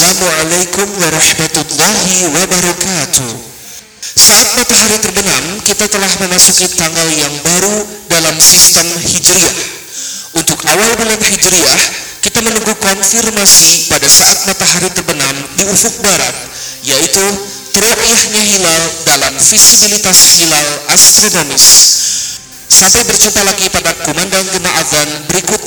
Assalamualaikum warahmatullahi wabarakatuh. Saat matahari terbenam, kita telah memasuki tanggal yang baru dalam sistem Hijriah. Untuk awal bulan Hijriah, kita menunggu konfirmasi pada saat matahari terbenam di ufuk barat, yaitu teru'yahnya hilal dalam visibilitas hilal astronomis. Sampai berjumpa lagi pada kumandang gema azan berikut.